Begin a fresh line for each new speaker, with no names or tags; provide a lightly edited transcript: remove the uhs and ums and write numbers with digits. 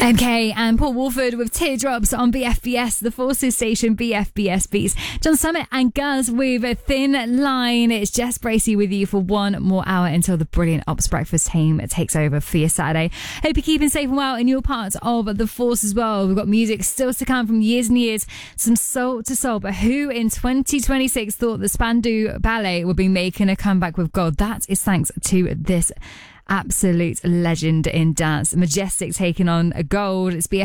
MK and Paul Wolford with Teardrops on BFBS, the Forces station BFBS Beats. John Summit and Guz with a Thin Line. It's Jess Bracey with you for one more hour until the brilliant Ops Breakfast team takes over for your Saturday. Hope you're keeping safe and well in your part of the Force as well. We've got music still to come from years and years, some soul to soul. But who in 2026 thought the Spandau Ballet would be making a comeback with God? That is thanks to this absolute legend in dance. Majestic taking on Gold. It's